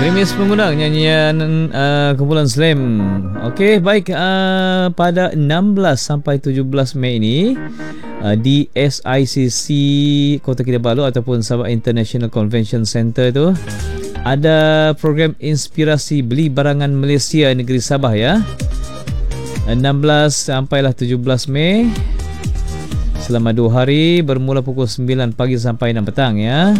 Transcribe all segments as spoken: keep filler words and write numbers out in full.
Rimis mengundang nyanyian uh, kumpulan Slam. Okey, baik, uh, pada enam belas sampai tujuh belas Mei ini uh, di S I C C Kota Kinabalu ataupun Sabah International Convention Centre tu ada program inspirasi beli barangan Malaysia negeri Sabah ya. enam belas sampailah tujuh belas Mei selama dua hari bermula pukul sembilan pagi sampai enam petang ya.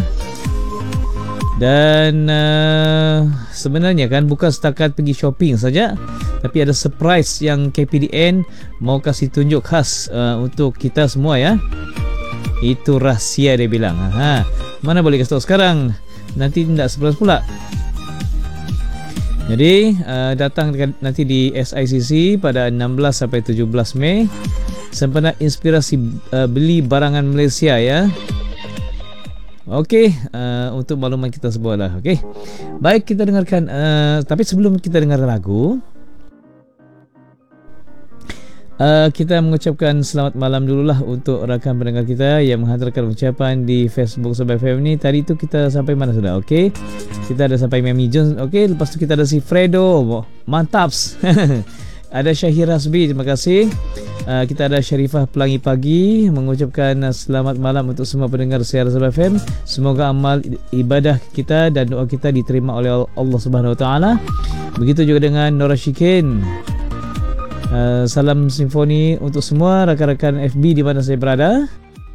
Dan uh, sebenarnya kan bukan setakat pergi shopping saja, tapi ada surprise yang K P D N mau kasih tunjuk khas uh, untuk kita semua ya. Itu rahsia dia bilang. Ha, mana boleh kasih tahu sekarang, nanti tidak surprise pula. Jadi uh, datang nanti di S I C C pada enam belas sampai tujuh belas Mei sempena inspirasi uh, beli barangan Malaysia ya. Okey, uh, untuk makluman kita semua lah. Okey, baik, kita dengarkan uh, tapi sebelum kita dengar lagu, uh, kita mengucapkan selamat malam dululah untuk rakan pendengar kita yang menghantarkan ucapan di Facebook Sabah F M ni. Tadi tu kita sampai mana sudah? Okey, kita ada sampai Mami Jones. Okey, lepas tu kita ada si Fredo, mantaps. Ada Syahir Hasbi, terima kasih. Uh, kita ada Syarifah Pelangi Pagi mengucapkan uh, selamat malam untuk semua pendengar siaran Sabah F M. Semoga amal ibadah kita dan doa kita diterima oleh Allah Subhanahu Wa Taala. Begitu juga dengan Nora Shikin. Uh, salam simfoni untuk semua rakan-rakan F B di mana saya berada.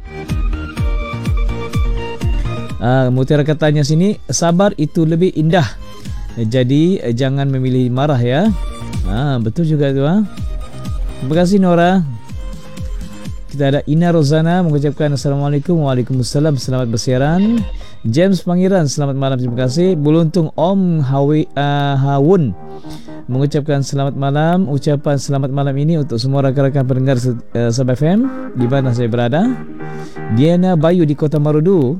Uh, Mutiara katanya sini, sabar itu lebih indah. Jadi uh, jangan memilih marah ya. Ah, betul juga tu ha. Terima kasih Nora. Kita ada Ina Rozana mengucapkan Assalamualaikum. Waalaikumsalam, selamat bersiaran. James Pangeran, selamat malam, terima kasih. Buluntung Om Hawi, uh, Hawun mengucapkan selamat malam. Ucapan selamat malam ini untuk semua rakan-rakan pendengar uh, Sabah F M di mana saya berada. Diana Bayu di Kota Marudu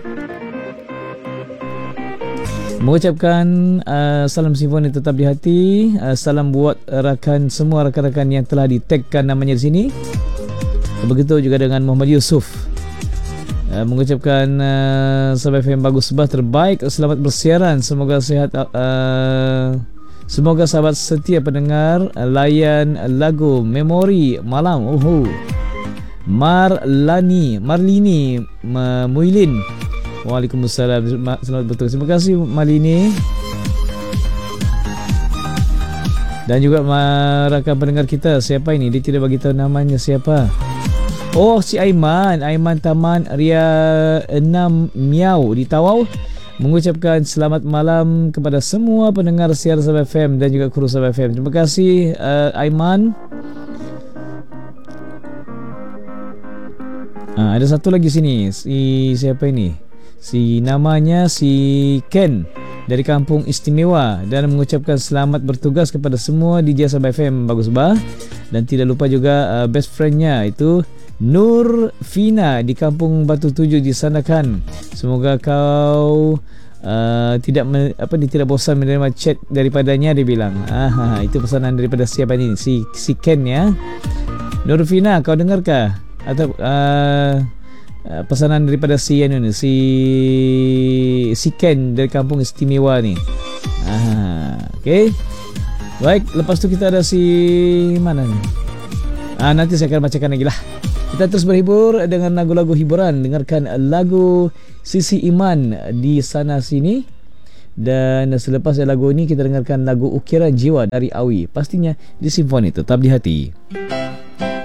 mengucapkan uh, salam simfoni tetap di hati. Uh, salam buat rakan semua rakan-rakan yang telah ditagkan namanya di sini. Begitu juga dengan Muhammad Yusuf. Uh, mengucapkan uh, Sabah F M bagus bah terbaik. Selamat bersiaran. Semoga sihat. Uh, semoga sahabat setia pendengar uh, layan lagu Memori Malam. Oh, Marlani, Marlini uh, Muilin. Waalaikumsalam, selamat bertugas. Terima kasih Malini. Dan juga rakan pendengar kita, siapa ini? Dia tidak bagi tahu namanya siapa. Oh, si Aiman, Aiman Taman Ria enam Miau di Tawau mengucapkan selamat malam kepada semua pendengar siaran Sabah F M dan juga kru Sabah F M. Terima kasih uh, Aiman. Ah, ada satu lagi sini. Si siapa ini? Si namanya si Ken dari Kampung Istimewa dan mengucapkan selamat bertugas kepada semua D J Sabah F M bagus bah. Dan tidak lupa juga uh, best friendnya itu Nur Fina di Kampung Batu Tujuh di Sandakan. Semoga kau uh, tidak me, apa tidak bosan menerima chat daripadanya, dia bilang. Ah, itu pesanan daripada siapa ni? Si si Ken ya. Nur Fina, kau dengarkah? Atau uh, Uh, pesanan daripada si ni, si si Ken dari Kampung Istimewa ni. Ah, okey. Baik, lepas tu kita ada si mana ni? Ah, nanti saya akan bacakan lagi lah. Kita terus berhibur dengan lagu-lagu hiburan. Dengarkan lagu Sisi Iman di sana sini. Dan selepas lagu ini kita dengarkan lagu Ukiran Jiwa dari Awi. Pastinya di Simfoni tetap di hati.